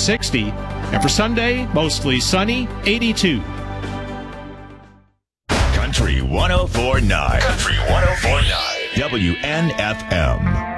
60. And for Sunday, mostly sunny, 82. Country 104.9. Country 104.9. WNFM.